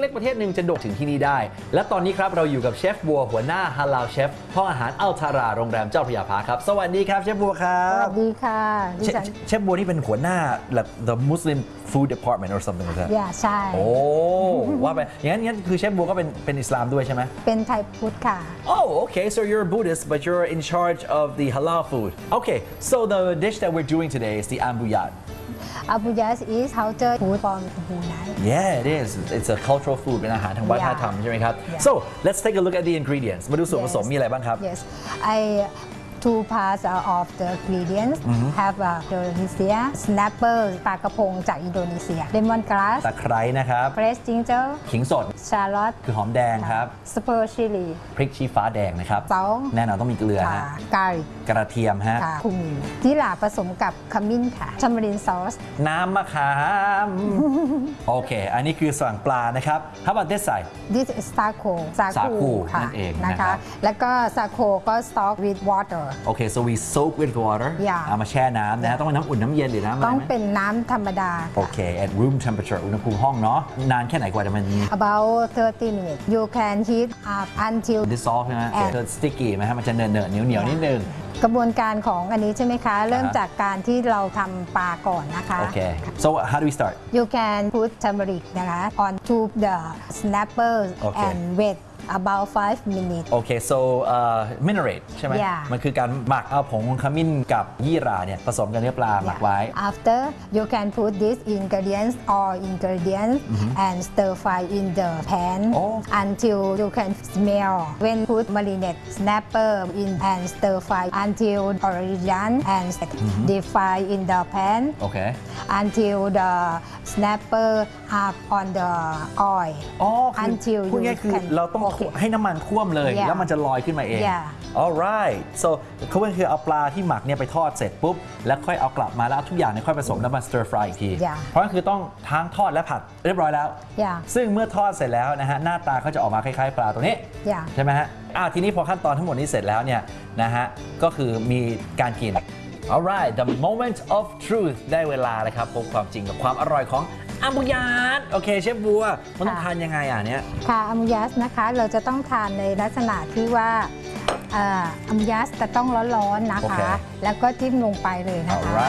ล็กๆประเทศหนึ่งจะโดดถึงที่นี่ได้และตอนนี้ครับเราอยู่กับเชฟบัวหัวหน้าฮาลาลเชฟห้องอาหารอัลทาราโรงแรมเจ้าพระยาพาครับสวัสดีครับเชฟบัวครับสวัสดีค่ะเชฟบัวนี่เป็นหัวหน้า the Muslim food department or something like that ใช่โอ้ว่าไปอย่างนั้นคือเชฟบัวก็เป็นอิสลามด้วยใช่ไหมเป็นไทยพุทธค่ะ Oh okay so you're a Buddhist but you're in charge of the halal food Okay so the dish that we're doing today is the ambuyat Abu Yas is culture food from Brunei Yeah it is it's a cultural food เป็นอาหารทางวัฒนธรรมใช่ไหมครับ So let's take a look at the ingredients มาดูส่วนผสมมีอะไรบ้างครับ Yes two parts of the ingredients have Indonesia snapper ปลากระพงจากอินโดนีเซีย lemon grass ตะไคร้นะครับ fresh ginger ขิงสด shallot คือหอมแดงครับ spur chili พริกชี้ฟ้าแดงนะครับ salt แน่นอนต้องมีเกลือฮะ garlic กระเทียมฮะคุมินที่หลาผสมกับขมิ้นค่ะ tamarind sauce น้ำมะขามโอเคอันนี้คือสั่งปลานะครับ How about this side this is sako สาคูค่ะนั่นเองนะนะครับแล้วก็ sako ก็ stock with water โอเค so we soak with water เอามาแช่น้ำนะต้องเป็นน้ำอุ่นน้ำเย็นหรือน้ำอะไรต้องไหมเป็นน้ำธรรมดาโอเค at room temperature อุณหภูมิห้องเนาะนานแค่ไหนกว่าจะมัน about 30 minutes you can heat up until dissolve ใช่ไหม sticky ไหมฮะมันจะเหนอะเหนียวนิดนึงกระบวนการของอันนี้ใช่ไหมคะ เริ่มจากการที่เราทำปลาก่อนนะคะโอเค so how do we start you can put turmeric นะคะ on to the snapper and wait about 5 minutes โอเค so marinade ใช่ไหม มันคือการหมักเอาผงขมิ้นกับยี่หร่าเนี่ยผสมกับเนื้อปลาหมักไว้ after you can put these ingredients and stir fry in the pan until you can smell when put marinade snapper in and stir fry until origin and deep fry in the pan until the snapper up on the oil until you can เราต้องให้น้ำมันท่วมเลยแล้วมันจะลอยขึ้นมาเอง alright so เขาคือเอาปลาที่หมักเนี่ยไปทอดเสร็จปุ๊บแล้วค่อยเอากลับมาแล้วทุกอย่างเนี่ยค่อยผสมแล้วมา stir fry อีกทีเพราะคือต้องทั้งทอดและผัดเรียบร้อยแล้วซึ่งเมื่อทอดเสร็จแล้วนะฮะหน้าตาเขาจะออกมาคล้ายๆปลาตัวนี้ใช่ไหมฮะทีนี้พอขั้นตอนทั้งหมดนี้เสร็จแล้วเนี่ยนะฮะก็คือมีการกิน alright the moment of truth ได้เวลาเลยครับพบความจริงกับความอร่อยของอัมบุยาสโอเคเชฟบัวมันต้องทานยังไงเนี่ยค่ะอัมบุยาสนะคะเราจะต้องทานในลักษณะที่ว่าอัมบุยาสจะต้องร้อนๆนะคะแล้วก็จิ้มลงไปเลยนะคะ